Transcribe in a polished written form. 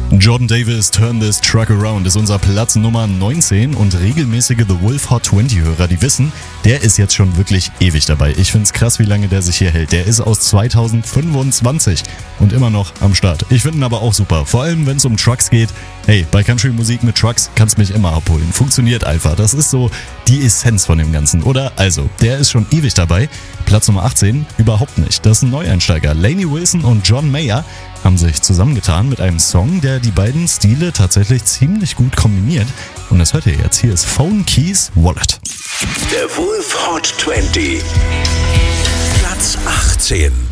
Jordan Davis, Turn This Truck Around ist unser Platz Nummer 19 und regelmäßige The Wolf Hot 20 Hörer, die wissen, der ist jetzt schon wirklich ewig dabei. Ich find's krass, wie lange der sich hier hält. Der ist aus 2025 und immer noch am Start. Ich finde ihn aber auch super, vor allem wenn es um Trucks geht. Hey, bei Country-Musik mit Trucks kannst mich immer abholen. Funktioniert einfach. Das ist so die Essenz von dem Ganzen, oder? Also, der ist schon ewig dabei. Platz Nummer 18 überhaupt nicht. Das ist ein Neueinsteiger. Lainey Wilson und John Mayer haben sich zusammengetan mit einem Song, der die beiden Stile tatsächlich ziemlich gut kombiniert. Und das hört ihr jetzt. Hier ist Phone Keys Wallet. Der Wolf Hot 20. Platz 18.